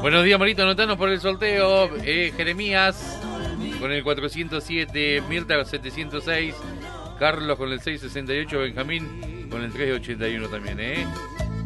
Buenos días, Marito, anotanos por el sorteo. Jeremías con el 407, Mirta 706, Carlos con el 668, Benjamín con el 381 también,